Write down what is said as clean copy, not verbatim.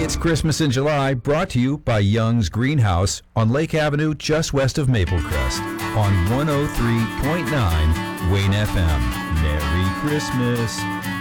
It's Christmas in July, brought to you by Young's Greenhouse on Lake Avenue, just west of Maple Crest, on 103.9 Wayne FM. Merry Christmas.